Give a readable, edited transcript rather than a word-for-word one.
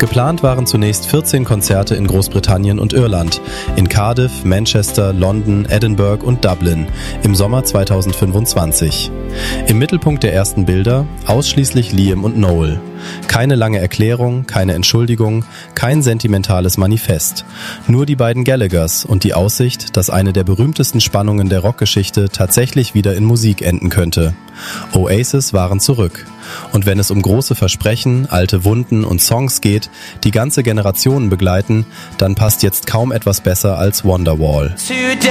Geplant waren zunächst 14 Konzerte in Großbritannien und Irland, in Cardiff, Manchester, London, Edinburgh und Dublin im Sommer 2025. Im Mittelpunkt der ersten Bilder ausschließlich Liam und Noel. Keine lange Erklärung, keine Entschuldigung, kein sentimentales Manifest. Nur die beiden Gallaghers und die Aussicht, dass eine der berühmtesten Spannungen der Rockgeschichte tatsächlich wieder in Musik enden könnte. Oasis waren zurück. Und wenn es um große Versprechen, alte Wunden und Songs geht, die ganze Generationen begleiten, dann passt jetzt kaum etwas besser als Wonderwall.